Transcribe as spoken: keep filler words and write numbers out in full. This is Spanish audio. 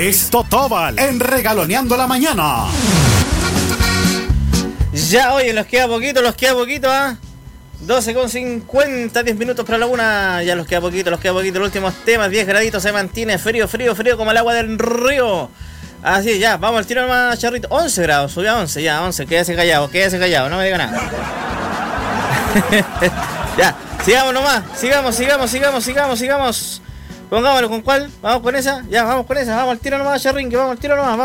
Es Totóbal en Regaloneando la Mañana. Ya, oye, los queda poquito, los queda poquito, ¿ah? ¿eh? doce con cincuenta, diez minutos para la una. Ya los queda poquito, los queda poquito. Los últimos temas, diez graditos, se mantiene frío, frío, frío como el agua del río. Así es, ya, vamos al tiro nomás, Charrito. once grados, subió a once, ya, once. Quédese callado, quédese callado, no me diga nada. Ya, sigamos nomás, sigamos, sigamos, sigamos, sigamos, sigamos. Pongámoslo, ¿con cuál? Vamos con esa, ya, vamos con esa, vamos al tiro nomás, Charrín, que vamos al tiro nomás. Vamos.